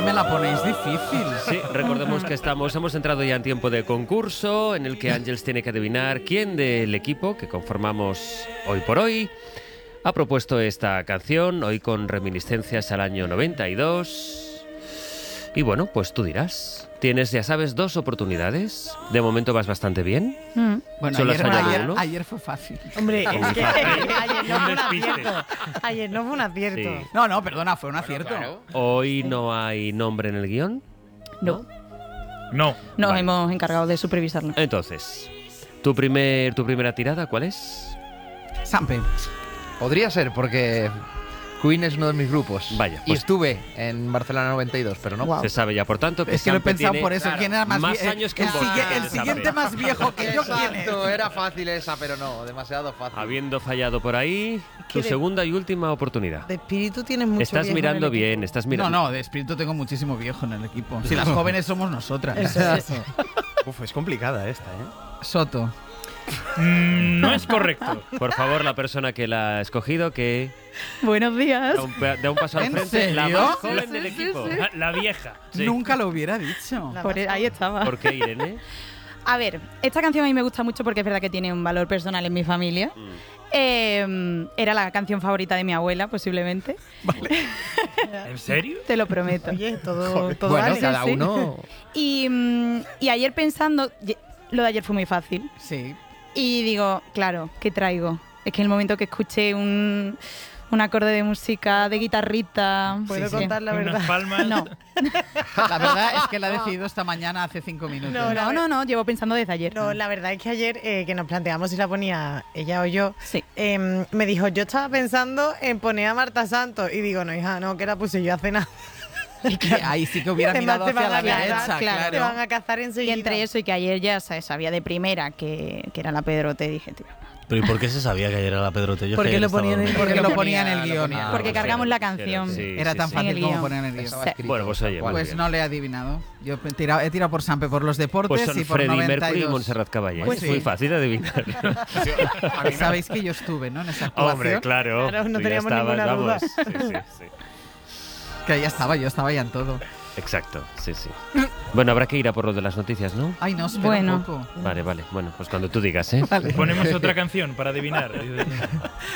me la ponéis difícil. Sí, recordemos que hemos entrado ya en tiempo de concurso en el que Ángels tiene que adivinar quién del equipo que conformamos hoy por hoy ha propuesto esta canción, hoy con reminiscencias al año 92. Y bueno, pues tú dirás. Tienes, ya sabes, 2 oportunidades. De momento vas bastante bien. Bueno, Solo has fallado uno. ayer fue fácil. Hombre, es que ayer no fue un acierto. Ayer no fue un acierto. Sí. No, perdona, fue un acierto. Claro. Hoy no hay nombre en el guión. No, No. nos Vale. hemos encargado de supervisarlo. Entonces, ¿tu primera tirada cuál es? Sampe. Podría ser, porque Queen es uno de mis grupos. Vaya, Y pues- estuve en Barcelona 92, pero no. Se sabe ya, por tanto, que Es que lo he Sampe pensado tiene por eso. ¿Quién era más, más vie- años que el, vos. sigue- el Sampe. siguiente más viejo que yo, ¿quién es? Exacto, era fácil esa, pero no, demasiado fácil. Habiendo fallado por ahí, que tu de- segunda y última oportunidad. De espíritu tienes mucho Estás viejo en mirando el equipo. bien, estás mirando. No, de espíritu tengo muchísimo viejo en el equipo. Si las jóvenes somos nosotras. Uf, es complicada esta, ¿eh? Soto. No es correcto. Por favor, la persona que la ha escogido, que Buenos días. da un paso al ¿En frente. La serio? más joven del equipo. La vieja. Sí. Nunca lo hubiera dicho. Ahí estaba. ¿Por qué, Irene? A ver, esta canción a mí me gusta mucho porque es verdad que tiene un valor personal en mi familia. Era la canción favorita de mi abuela, posiblemente. ¿En serio? Te lo prometo. Oye, todo Bueno, vale. cada sí. uno. Y ayer pensando, lo de ayer fue muy fácil. Sí. Y digo, claro, ¿qué traigo? Es que en el momento que escuché un acorde de música de guitarrita... ¿Puedo sí. contar la verdad? Unas palmas. No, La verdad es que la he decidido esta mañana hace 5 minutos. no, llevo pensando desde ayer. No, la verdad es que ayer que nos planteamos si la ponía ella o yo, Sí. me dijo, yo estaba pensando en poner a Marta Santos. Y digo, no, hija, no, que la puse yo hace nada. Que ahí sí que hubiera Además, mirado te hacia van la a cazar, derecha, claro. Te van claro. a cazar Y enseguida. entre eso y que ayer ya sabía de primera que era la Pedrote, dije, tío. Pero ¿y por qué se sabía que ayer era la Pedrote? Yo es Porque que ayer lo estaba ponían en el dormido. Porque lo ponía en ponía- el lo guión. ponía. Porque pues cargamos sí, la sí, canción. sí, Era sí, tan sí. fácil En el como guión. poner en el guión. Estaba Sí. escrito, Bueno, pues tal oye, cual. muy Pues bien. no le he adivinado. Yo he tirado por Sampe por los deportes Pues son y por Freddie Mercury y 92. Montserrat Caballé. Pues es sí. muy fácil de adivinar. Sabéis que yo estuve, ¿no? En esa actuación. Hombre, claro. Claro, no tú ya teníamos estabas, ninguna duda. vamos. Sí, sí. Que ya estaba, yo estaba ya en todo. Exacto, sí, sí. Bueno, habrá que ir a por lo de las noticias, ¿no? Ay, no, espera Bueno. un poco. Vale, vale. Bueno, pues cuando tú digas, ¿eh? Ponemos otra canción para adivinar.